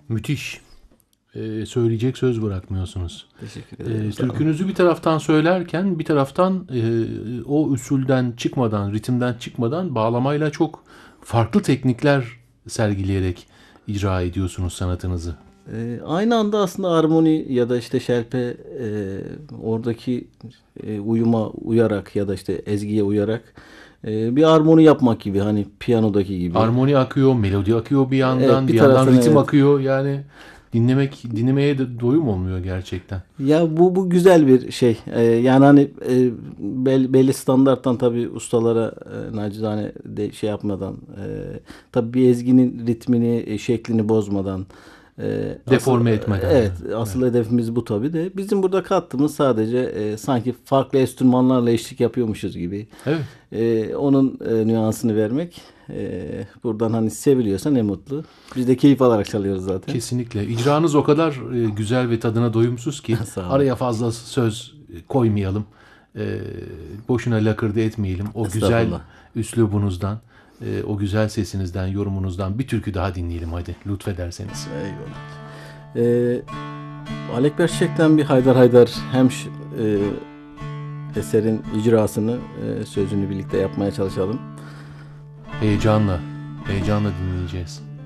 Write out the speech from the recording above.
Müthiş. Söyleyecek söz bırakmıyorsunuz. Teşekkür ederim. Sağ olun. Türkünüzü bir taraftan söylerken bir taraftan o usulden çıkmadan, ritimden çıkmadan bağlamayla çok farklı teknikler sergileyerek icra ediyorsunuz sanatınızı. Aynı anda aslında armoni ya da işte şelpe oradaki uyuma uyarak ya da işte ezgiye uyarak bir armoni yapmak gibi, hani piyanodaki gibi. Armoni akıyor, melodi akıyor bir Evet, yandan, bir bir yandan taraftan ritim evet. akıyor. Yani dinlemeye de doyum olmuyor gerçekten. Ya bu güzel bir şey. Yani hani belli standarttan tabii ustalara nacizane de şey yapmadan, tabii bir ezginin ritmini, şeklini bozmadan, Deforme etmeden. evet, Evet. asıl hedefimiz bu tabii de. Bizim burada kattığımız sadece sanki farklı enstrümanlarla eşlik yapıyormuşuz gibi. Evet. Onun nüansını vermek. Buradan hani seviliyorsa ne mutlu. Biz de keyif alarak çalıyoruz zaten. Kesinlikle. İcranız o kadar güzel ve tadına doyumsuz ki Sağ olun. araya fazla söz koymayalım. Boşuna lakırdı etmeyelim. O güzel Estağfurullah. üslubunuzdan, o güzel sesinizden, yorumunuzdan bir türkü daha dinleyelim hadi lütfederseniz. Eyvallah. Alekber Çiçek'ten bir Haydar Haydar hem eserin icrasını, sözünü birlikte yapmaya çalışalım. Heyecanla dinleyeceğiz.